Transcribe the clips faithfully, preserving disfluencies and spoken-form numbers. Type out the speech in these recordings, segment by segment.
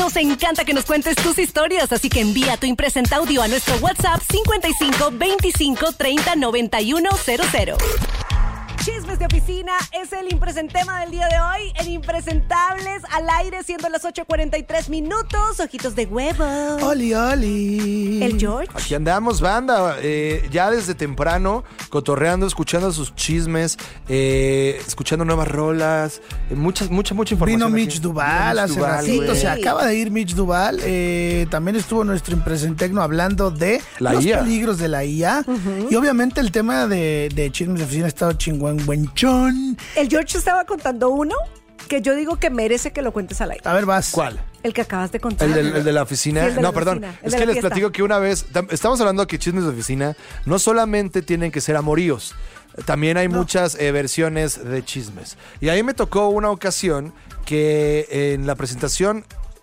Nos encanta que nos cuentes tus historias, así que envía tu impresenta audio a nuestro WhatsApp cincuenta y cinco veinticinco treinta noventa y uno cero cero. Chismes de oficina es el impresentema del día de hoy. En Impresentables al aire, siendo las ocho cuarenta y tres minutos. Ojitos de huevo. Oli, oli. El George. Aquí andamos, banda, eh, ya desde temprano, cotorreando, escuchando sus chismes, eh, escuchando nuevas rolas, eh, muchas, mucha, mucha información. Vino Mitch aquí. Duval Vino hace Duval, ratito, güey. se acaba de ir Mitch Duval. Eh, también estuvo nuestro impresentecno hablando de La los I A. peligros de la I A. Uh-huh. Y obviamente el tema de, de chismes de oficina ha estado chingón, buenchón. El George estaba contando uno que yo digo que merece que lo cuentes al aire. A ver, vas. ¿Cuál? El que acabas de contar. ¿El, del, el de la oficina? Sí, el de no, la perdón. oficina, el Es de que la les fiesta. platico que una vez, tam- estamos hablando que chismes de oficina no solamente tienen que ser amoríos, también hay No. muchas eh, versiones de chismes. Y ahí me tocó una ocasión que en la presentación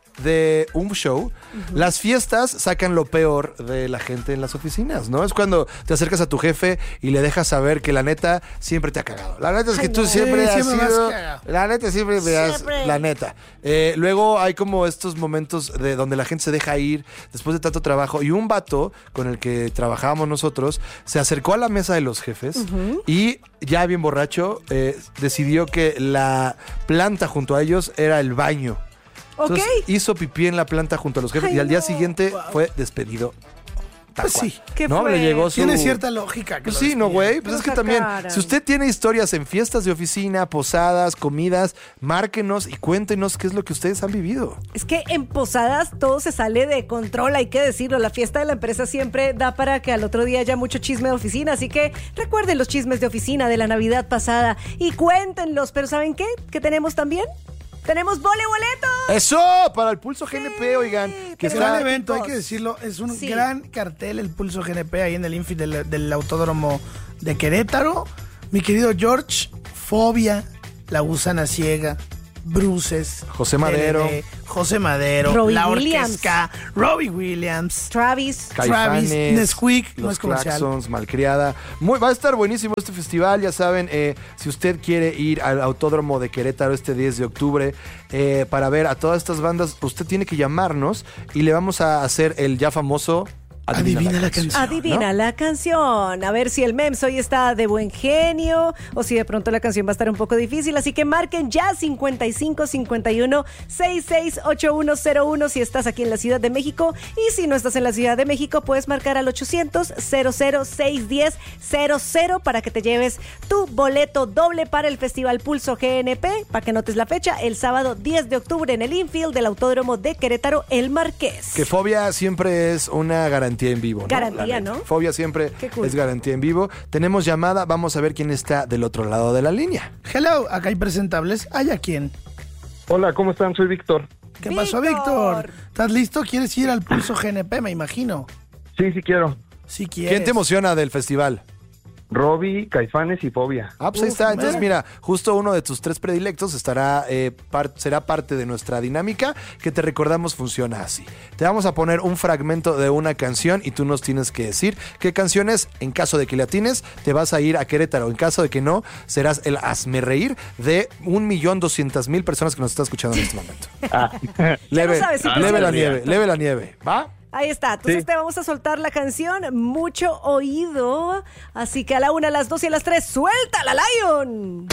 de un show, uh-huh. las fiestas sacan lo peor de la gente en las oficinas, ¿no? Es cuando te acercas a tu jefe y le dejas saber que la neta siempre te ha cagado. La neta es que Ay, tú no. siempre Sí, has siempre me has sido... cagado. La neta siempre me has... Siempre. La neta. Eh, luego hay como estos momentos de donde la gente se deja ir después de tanto trabajo y un vato con el que trabajábamos nosotros se acercó a la mesa de los jefes uh-huh. y ya bien borracho eh, decidió que la planta junto a ellos era el baño. Entonces Ok. hizo pipí en la planta junto a los jefes Ay, y al día no. siguiente fue despedido. Tal Pues cual. sí. ¿Qué ¿No? fue? Le llegó su... Tiene cierta lógica. Que Pues lo sí, no, despidan. güey. Pues Lo es que también, sacaran. si usted tiene historias en fiestas de oficina, posadas, comidas, márquenos y cuéntenos qué es lo que ustedes han vivido. Es que en posadas todo se sale de control, hay que decirlo. La fiesta de la empresa siempre da para que al otro día haya mucho chisme de oficina. Así que recuerden los chismes de oficina de la Navidad pasada y cuéntenlos. Pero ¿saben qué? ¿Qué tenemos también? ¡Tenemos vole boletos! ¡Eso! Para el Pulso G N P, oigan. Que Es Pero gran está... evento, hay chicos. que decirlo. Es un Sí. gran cartel, el Pulso G N P, ahí en el infi del, del Autódromo de Querétaro. Mi querido George, Fobia, La Gusana Ciega, Bruces, José Madero. T N D, José Madero, Robbie La Williams. Orquesca, Robbie Williams, Travis. Travis, Caifanes, Nesquik, no los es comercial. Claxons, Malcriada. Muy, va a estar buenísimo este festival, ya saben, eh, si usted quiere ir al Autódromo de Querétaro este diez de octubre eh, para ver a todas estas bandas, usted tiene que llamarnos y le vamos a hacer el ya famoso Adivina la canción. Adivina ¿no? la canción. A ver si el Mems hoy está de buen genio o si de pronto la canción va a estar un poco difícil. Así que marquen ya cincuenta y cinco cincuenta y uno sesenta y seis ochenta y uno cero uno si estás aquí en la Ciudad de México. Y si no estás en la Ciudad de México, puedes marcar al ochocientos cero cero seis uno cero cero cero para que te lleves tu boleto doble para el Festival Pulso G N P. Para que notes la fecha, el sábado diez de octubre en el infield del Autódromo de Querétaro, El Marqués. Que Fobia siempre es una garantía en vivo, ¿no? Garantía, La neta. ¿no? Fobia siempre Qué cool. es garantía en vivo. Tenemos llamada, vamos a ver quién está del otro lado de la línea. Hello, acá hay presentables. ¿Hay a quién? Hola, ¿cómo están? Soy Víctor. ¿Qué pasó, Víctor. Víctor? ¿Estás listo? ¿Quieres ir al Pulso G N P, me imagino? Sí, sí quiero. Si quieres. ¿Quién te emociona del festival? Robbie, Caifanes y Fobia. Ah, pues ahí Uf, está. Entonces, mira. mira, justo uno de tus tres predilectos estará, eh, par- será parte de nuestra dinámica que te recordamos funciona así. Te vamos a poner un fragmento de una canción y tú nos tienes que decir qué canción es. En caso de que le atines, te vas a ir a Querétaro. En caso de que no, serás el hazme reír de un millón doscientas mil personas que nos están escuchando en este momento. Ah. Leve, no sabes si te leve la sirve. nieve, leve la nieve. ¿Va? Ahí está, entonces Sí. te vamos a soltar la canción Mucho Oído. Así que a la una, a las dos y a las tres, ¡suéltala, Lion!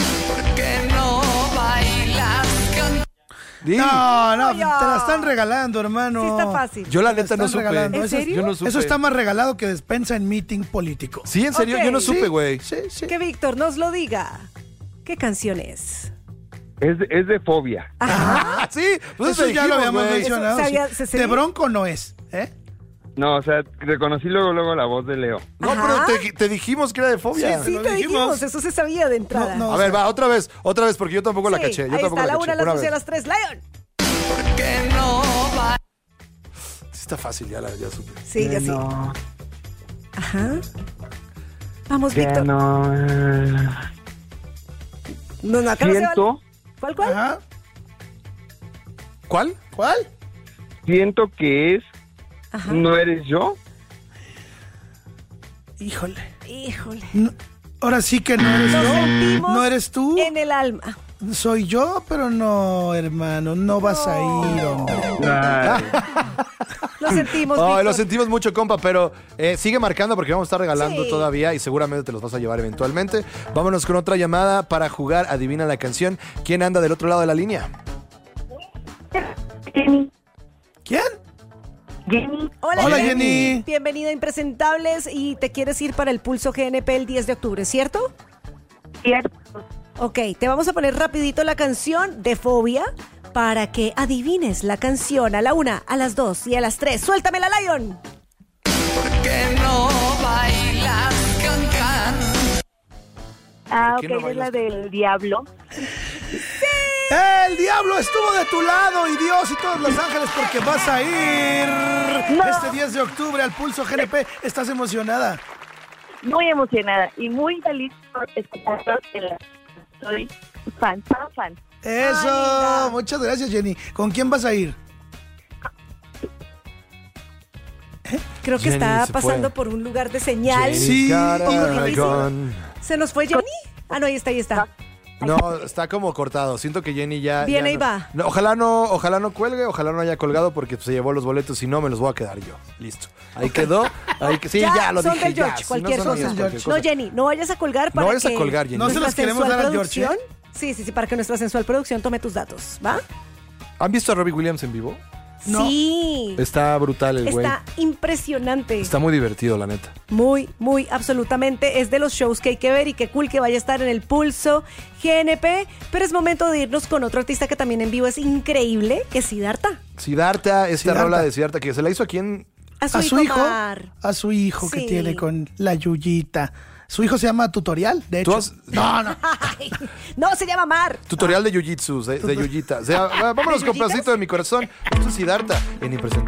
Di. No, no, Oye. te la están regalando, hermano. Sí está fácil. Yo la Te neta no están supe. regalando. ¿En Eso es- serio? Yo no supe. Eso está más regalado que despensa en meeting político. Sí, en serio, Ok. yo no Sí, supe, güey. Sí, sí. Que Víctor nos lo diga. ¿Qué canción es? Es de, es de Fobia. Ah, sí, pues Eso ya lo habíamos güey. mencionado. Eso se había- sí. se- se- De Bronco no es, ¿eh? No, o sea, reconocí luego luego la voz de Leo. No, Ajá. pero te, te dijimos que era de fobia. Sí, lo te dijimos. dijimos, eso se sabía de entrada. No, no. A ver, va, otra vez, otra vez, porque yo tampoco la Sí, caché. Yo ahí tampoco está, a la la caché. una, a las Una dos y a vez. las tres, Lion. Sí está fácil, ya la ya supe. Sí, ya sí. No, Ajá. Vamos, que Víctor. no. eh. No, no, acá no se Siento, vale. ¿Cuál, cuál? Ajá. ¿Cuál? ¿Cuál? siento que es Ajá. No eres yo. Híjole. Híjole. No, ahora sí que no eres Lo yo. sentimos No eres tú. en el alma. Soy yo, pero no, hermano, no vas a ir, hombre. Ay, Lo sentimos, Ay, Víctor. lo sentimos mucho, compa, pero eh, sigue marcando porque vamos a estar regalando Sí. todavía y seguramente te los vas a llevar eventualmente. Vámonos con otra llamada para jugar Adivina la canción. ¿Quién anda del otro lado de la línea? Jenny. ¿Quién? Jenny. Hola, Hola, Jenny. Jenny. Bienvenida a Impresentables y te quieres ir para el Pulso G N P el diez de octubre, ¿cierto? Cierto. Ok, te vamos a poner rapidito la canción de Fobia para que adivines la canción a la una, a las dos y a las tres. ¡Suéltamela, Lion! Que no bailas cancan. Ah, ¿Qué ok, no es bailas? la del diablo. El diablo estuvo de tu lado y Dios y todos los ángeles porque vas a ir No. este diez de octubre al Pulso G N P. ¿Estás emocionada? Muy emocionada y muy feliz por escucharlos. en la- Soy fan, fan, fan. Eso, linda. muchas gracias, Jenny. ¿Con quién vas a ir? Creo que Jenny está se pasando fue. por un lugar de señal. Sí. Caragón. ¿Se nos fue Jenny? Ah, no, ahí está, ahí está. No, está como cortado. Siento que Jenny ya. Viene ya y no- va. No, ojalá no, ojalá no cuelgue, ojalá no haya colgado porque se llevó los boletos. Si no, me los voy a quedar yo. Listo. Ahí quedó. Ahí que, sí, ya, lo son dije. del ya. George, Si cualquier no son cosa. míos, cualquier No, cosa. Jenny, no vayas a colgar para No vayas a que colgar, Jenny. No se nuestra los queremos sensual dar al George, ¿eh? producción- Sí, sí, sí, para que nuestra sensual producción tome tus datos, ¿va? ¿Han visto a Robbie Williams en vivo? No. Sí. Está brutal el güey. Está impresionante. Está muy divertido, la neta. Muy, muy, absolutamente. Es de los shows que hay que ver y qué cool que vaya a estar en el Pulso G N P. Pero es momento de irnos con otro artista que también en vivo es increíble, que es Siddhartha. Siddhartha, esta Siddhartha. rola de Siddhartha que se la hizo aquí en. A su, A su hijo, Mar. a su hijo que Sí. tiene con la Yuyita. Su hijo se llama Tutorial, de ¿Tú hecho. has- No, no. Ay, no, se llama Mar. Tutorial de Jiu-Jitsu, de, de Yuyita. O sea, vámonos con ¿De yuyitas? pedacito de mi corazón. Esto es Siddhartha en Impresentable.